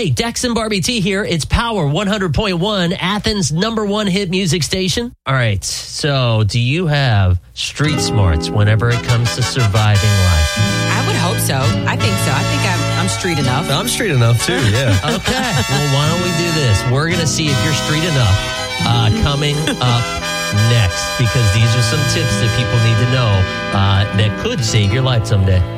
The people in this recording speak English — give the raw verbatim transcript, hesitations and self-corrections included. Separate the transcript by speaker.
Speaker 1: Hey, Dex and Barbie T here. It's Power one hundred point one, Athens' number one hit music station. All right, so do you have street smarts whenever it comes to surviving life?
Speaker 2: I would hope so. I think so. I think I'm, I'm street enough.
Speaker 3: I'm street enough, too, yeah.
Speaker 1: Okay, well, why don't we do this? We're going to see if you're street enough uh, coming up next, because these are some tips that people need to know uh, that could save your life someday.